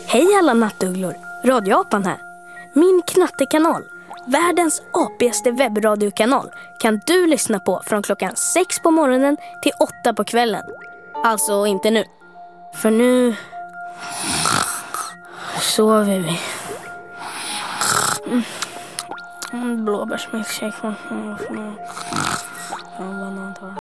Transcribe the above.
Hej alla nattugglor, Radioapan här. Min knattekanal, världens apigaste webbradiokanal, kan du lyssna på från klockan 6 på morgonen till 8 på kvällen. Alltså inte nu, för nu sover vi. Blåbärsmilkshake. Banan.